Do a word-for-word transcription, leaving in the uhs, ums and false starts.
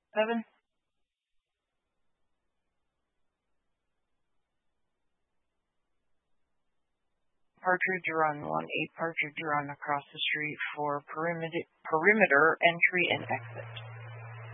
Seven. Partridge Run. One eight Partridge Run across the street for perimeter, perimeter entry and exit.